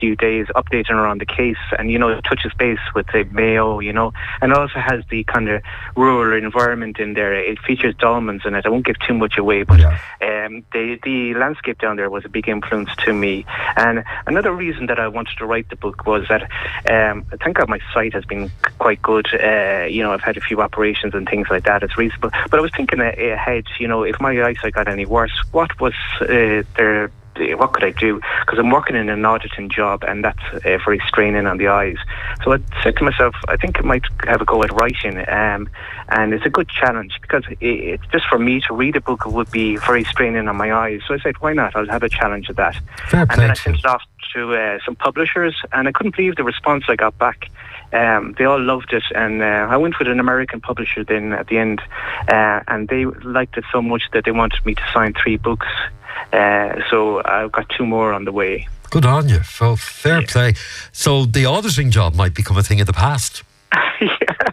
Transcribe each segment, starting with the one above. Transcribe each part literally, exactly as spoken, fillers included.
few days updating her on the case, and you know, it touches base with the Mayo, you know, and it also has the kind of rural environment in there. It features dolmens in it. I won't give too much away, but Yeah. um, the the landscape down there was a big influence to me. And another reason that I wanted to write the book was that um, I think my sight has been quite good. Uh, you know, I've had a few operations and things like that. It's reasonable, but I was thinking ahead. You know, if my eyesight got any worse, what was uh, there? What could I do? Because I'm working in an auditing job, and that's uh, very straining on the eyes. So I said to myself, I think I might have a go at writing, um, and it's a good challenge because it, it's just for me to read a book would be very straining on my eyes. So I said, why not? I'll have a challenge of that. Fair and play then I to sent you. it off to uh, some publishers, and I couldn't believe the response I got back. Um, they all loved it, and uh, I went with an American publisher then at the end, uh, and they liked it so much that they wanted me to sign three books. Uh, so I've got two more on the way. Good on you. Well, fair Yeah. play. So the auditing job might become a thing of the past. yeah.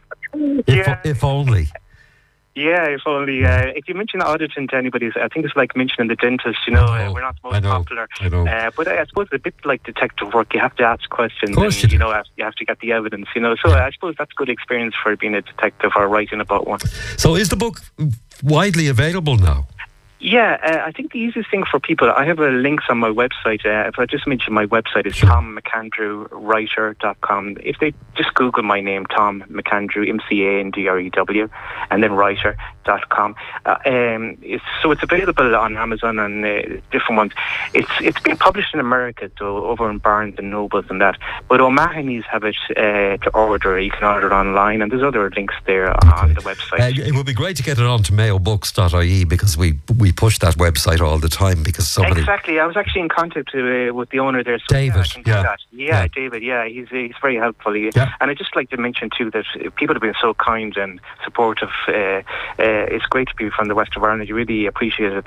If, yeah. if only. Yeah, if only. Uh, if you mention auditing to anybody, I think it's like mentioning the dentist, you know, I know, uh, we're not the I most know, popular. I know. Uh, but I, I suppose it's a bit like detective work. You have to ask questions. Of course and, you do. know, you have to get the evidence, you know. So I suppose that's good experience for being a detective or writing about one. So is the book widely available now? Yeah, uh, I think the easiest thing for people, I have a links on my website. Uh, if I just mention my website, is Sure. tom mcandrew writer dot com. If they just Google my name, Tom McAndrew, M C A N D R E W, and then writer dot com. Uh, um, it's, so it's available on Amazon and uh, different ones. It's it's been published in America, though, over in Barnes and Nobles and that. But O'Mahony's have it uh, to order. You can order it online, and there's other links there on the website. Uh, it would be great to get it on to mayo books dot I E because we we push that website all the time because somebody... Exactly. I was actually in contact uh, with the owner there. So David, yeah, I can do yeah. that. Yeah, Yeah. David, yeah, he's uh, he's very helpful. He, Yeah. And I'd just like to mention too that uh, people have been so kind and supportive. Uh, uh, it's great to be from the west of Ireland. You really appreciate it.